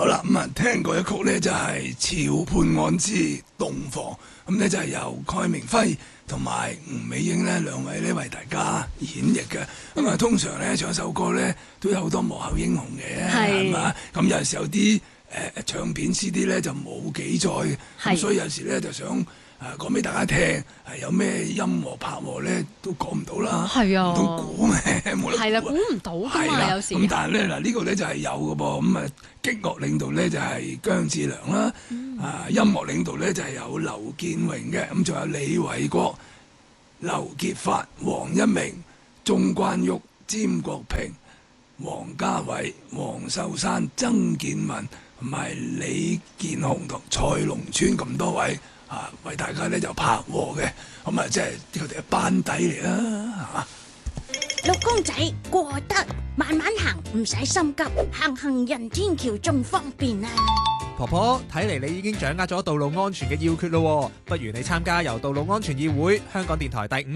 好啦，咁聽過一曲呢，就係《潮畔岸之洞房》，咁呢就係由蓋明輝同埋吳美英呢兩位呢為大家演繹嘅。咁通常呢，唱一首歌呢都有好多幕後英雄嘅，係嘛？咁有時有啲唱片 CD 呢就冇記載，咁所以有時呢就想講俾大家聽，有咩音樂拍和咧都講唔到啦， 係啊， 都估咩冇得估。 係啦，估唔到㗎嘛，有時。 咁但係咧嗱，呢個咧就係有嘅噃。咁擊樂領導咧就係姜志良啦，音樂領導咧就係有劉建榮嘅，咁仲有李偉國、劉傑發、黃一鳴、鐘關旭、詹國平、王家衛、黃秀山、曾健文同埋李健雄同蔡龍川咁多位。為大家咧就拍和嘅，咁即係佢哋嘅班底嚟啦，係嘛？ 六公仔過得慢慢行，唔使心急，行人天橋仲方便啊！ 婆婆，睇嚟你已經掌握咗道路安全嘅要訣咯，不如你參加由道路安全議會香港電台第5